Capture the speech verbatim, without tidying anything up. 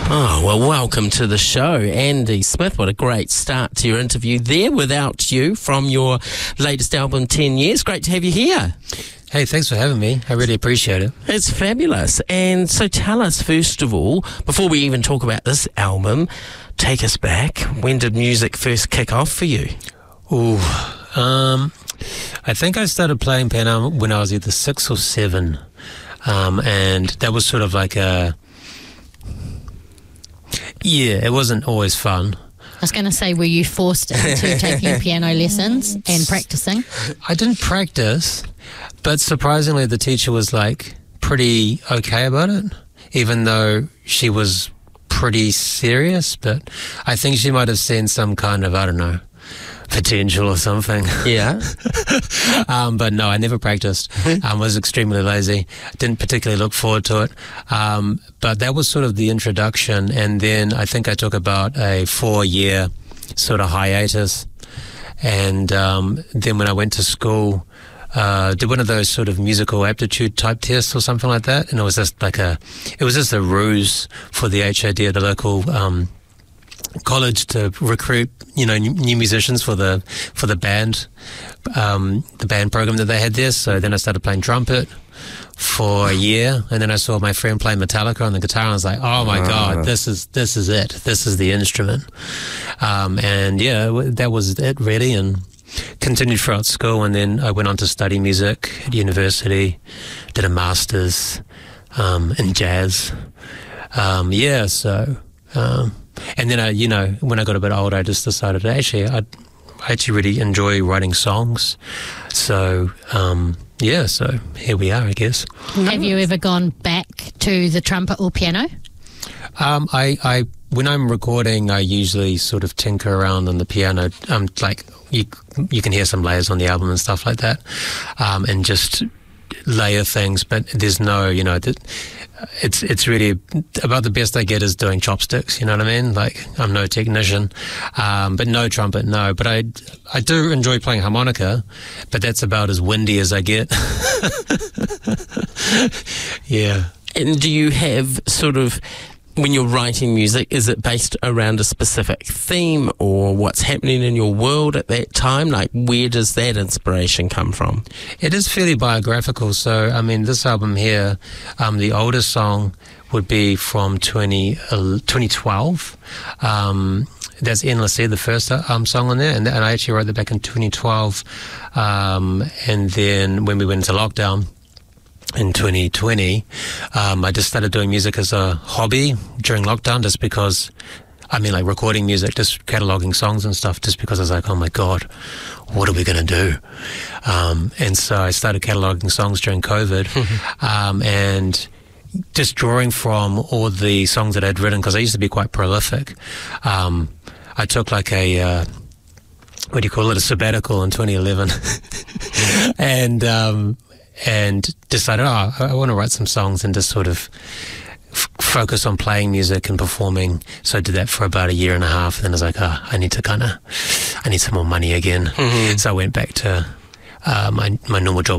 Oh, well, welcome to the show, Andy Smith. What a great start to your interview there, Without You, from your latest album, ten years. Great to have you here. Hey, thanks for having me. I really appreciate it. It's fabulous. And so tell us, first of all, before we even talk about this album, take us back. When did music first kick off for you? Ooh, um, I think I started playing piano when I was either six or seven. Um, and that was sort of like a... Yeah, it wasn't always fun. I was going to say, were you forced into taking piano lessons and practicing? I didn't practice, but surprisingly the teacher was like pretty okay about it, even though she was pretty serious. But I think she might have seen some kind of, I don't know, potential or something. Yeah. um, but no, I never practiced. I um, was extremely lazy. Didn't particularly look forward to it. Um, but that was sort of the introduction. And then I think I took about a four-year sort of hiatus. And um, then when I went to school, uh, did one of those sort of musical aptitude type tests or something like that. And it was just like a, it was just a ruse for the H O D, the local um college, to recruit, you know, new musicians for the for the band, um, the band program that they had there. So then I started playing trumpet for a year, and then I saw my friend play Metallica on the guitar, and I was like, "Oh my uh. god, this is this is it. This is the instrument." Um, and yeah, that was it really, and continued throughout school. And then I went on to study music at university, did a master's um, in jazz. Um, yeah, so. Um, And then, I, you know, when I got a bit older, I just decided, actually, I, I actually really enjoy writing songs. So, um, yeah, so here we are, I guess. Have you ever gone back to the trumpet or piano? Um, I, I, when I'm recording, I usually sort of tinker around on the piano. Um, like, you, you can hear some layers on the album and stuff like that, um, and just layer things, but there's no, you know, th- it's it's really about the best I get is doing chopsticks, you know what I mean? Like, I'm no technician, um, but no trumpet, no. But I, I do enjoy playing harmonica, but that's about as windy as I get. Yeah. And do you have sort of, when you're writing music, is it based around a specific theme or what's happening in your world at that time? Like, where does that inspiration come from? It is fairly biographical. So, I mean, this album here, um, the oldest song would be from twenty, uh, twenty twelve. Um, that's Endlessly, the first um, song on there. And, and I actually wrote that back in twenty twelve. Um, and then when we went into lockdown, in twenty twenty, um, I just started doing music as a hobby during lockdown, just because, I mean, like recording music, just cataloguing songs and stuff, just because I was like, oh my God, what are we going to do? Um, and so I started cataloguing songs during COVID, um, and just drawing from all the songs that I'd written, because I used to be quite prolific. Um, I took like a... Uh, what do you call it? A sabbatical in twenty eleven. and... Um, and decided, oh, I want to write some songs and just sort of f- focus on playing music and performing. So I did that for about a year and a half. And then I was like, oh, I need to kind of, I need some more money again. Mm-hmm. So I went back to uh, my, my normal job